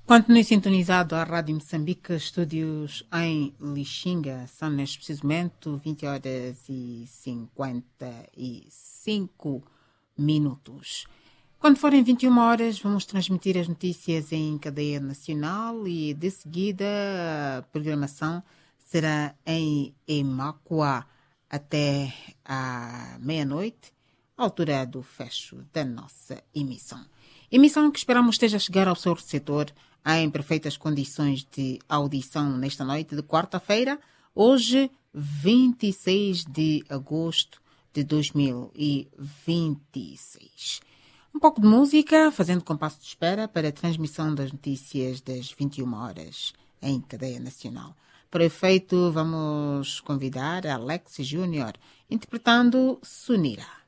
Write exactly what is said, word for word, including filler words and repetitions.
Continue sintonizado à Rádio Moçambique, estúdios em Lixinga. São neste preciso momento vinte horas e cinquenta e cinco minutos. Quando forem vinte e uma horas, vamos transmitir as notícias em cadeia nacional e, de seguida, a programação será em Emáqua até à meia-noite, altura do fecho da nossa emissão. Emissão que esperamos esteja a chegar ao seu receptor em perfeitas condições de audição nesta noite de quarta-feira, hoje, vinte e seis de agosto de dois mil e vinte e seis. Um pouco de música, fazendo compasso de espera para a transmissão das notícias das vinte e uma horas em cadeia nacional. Para efeito, vamos convidar Alex Júnior interpretando Sunira.